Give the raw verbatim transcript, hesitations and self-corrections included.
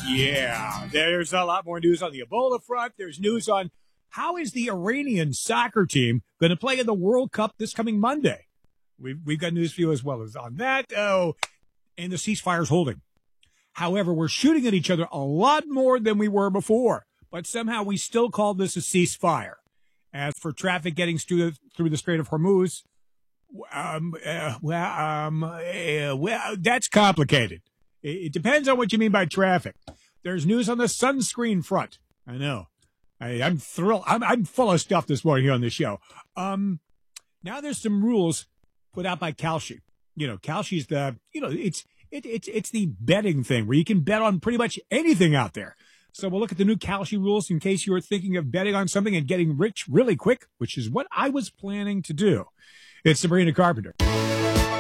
Yeah, there's a lot more news on the Ebola front. There's news on how is the Iranian soccer team going to play in the World Cup this coming Monday. We've, we've got news for you as well as on that. Oh, and the ceasefire's holding. However, we're shooting at each other a lot more than we were before, but somehow we still call this a ceasefire. As for traffic getting through, through the Strait of Hormuz, um, uh, well, um, uh, well, that's complicated. It, it depends on what you mean by traffic. There's news on the sunscreen front. I know. I, I'm thrilled. I'm, I'm full of stuff this morning here on the show. Um, now there's some rules put out by Kalshi. You know, Kalshi's the, you know, it's it, it's it's the betting thing where you can bet on pretty much anything out there. So we'll look at the new Kalshi rules in case you were thinking of betting on something and getting rich really quick, which is what I was planning to do. It's Sabrina Carpenter.